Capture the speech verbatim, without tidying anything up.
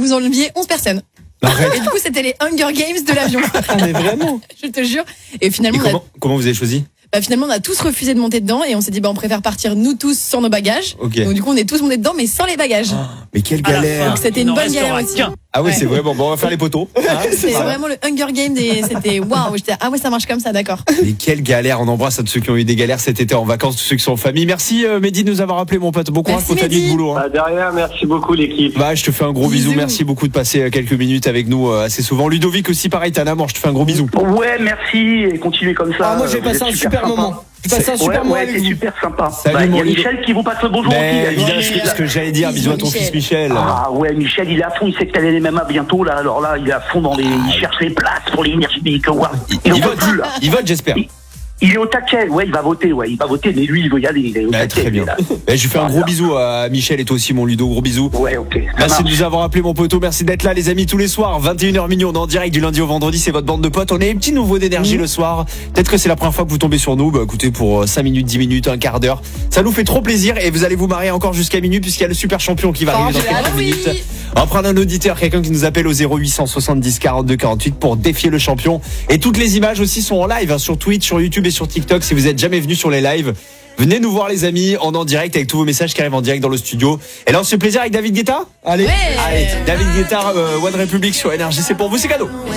vous enleviez onze personnes. Arrête. Et du coup, c'était les Hunger Games de l'avion. Ah, mais vraiment. Je te jure. Et finalement, Et on a- comment, comment vous avez choisi? Bah finalement, on a tous refusé de monter dedans et on s'est dit bah on préfère partir nous tous sans nos bagages. Ok. Donc du coup, on est tous montés dedans mais sans les bagages. Mais quelle À la galère. Donc c'était il une n'en bonne restera galère aussi. qu'un. Ah ouais, Ouais. c'est vrai. Bon, bon, on va faire les poteaux. Hein, C'est ça. vraiment le Hunger Games et c'était waouh. J'étais ah ouais ça marche comme ça, d'accord. Mais quelle galère. On embrasse à tous ceux qui ont eu des galères cet été en vacances, tous ceux qui sont en famille. Merci euh, Mehdi de nous avoir appelé, mon pote. Bon courage Merci, pour ta nuit de Mehdi. boulot. Hein. Bah, derrière, merci beaucoup l'équipe. Bah, je te fais un gros bisou. Bisous. Merci beaucoup de passer euh, quelques minutes avec nous euh, assez souvent. Ludovic aussi, pareil, t'as un amour. Je te fais un gros bisou. Ouais, merci et continuez comme ça. Ah, moi j'ai Vous passé êtes un super sympa. moment. J'ai passé un Ouais, super moment ouais, avec c'est vous. super sympa. Salut, Bah, il y mon a Ludo. Michel qui vous passe le bonjour aussi. Mais là. évidemment, c'est ce que j'allais dire. Bisous à ton Michel. fils Michel. Ah ouais, Michel, il est à fond, il sait que t'as les M M A bientôt là. Alors là, il est à fond dans les, il cherche les places pour les Energy Music Awards. Il, Il en il peut vote, plus là. il vote, j'espère. Il- Il est au taquet, ouais, il va voter, ouais, il va voter, mais lui, il veut y aller, il est au Bah, taquet. très bien. lui, là. Bah, je lui fais un Voilà. gros bisou à Michel et toi aussi, mon Ludo. Gros bisou. Ouais, ok. ça Merci de marche. nous avoir appelé, mon poteau. Merci d'être là, les amis, tous les soirs. vingt et une heures minuit, on est en direct du lundi au vendredi. C'est votre bande de potes. On est un petit nouveau d'énergie le soir. Peut-être que c'est la première fois que vous tombez sur nous. Bah, écoutez, pour cinq minutes, dix minutes, un quart d'heure. Ça nous fait trop plaisir et vous allez vous marrer encore jusqu'à minuit puisqu'il y a le super champion qui va arriver dans Ah quelques oui. minutes. On va prendre un auditeur, quelqu'un qui nous appelle au zéro huit cent soixante-dix quarante-deux quarante-huit pour défier le champion. Et toutes les images aussi sont en live, hein, sur Twitch, sur YouTube et sur TikTok. Si vous êtes jamais venu sur les lives, venez nous voir les amis, on est en direct avec tous vos messages qui arrivent en direct dans le studio. Et là on se fait plaisir avec David Guetta. Allez. Ouais. Allez, David Guetta, euh, One Republic sur Énergie, c'est pour vous, c'est cadeau.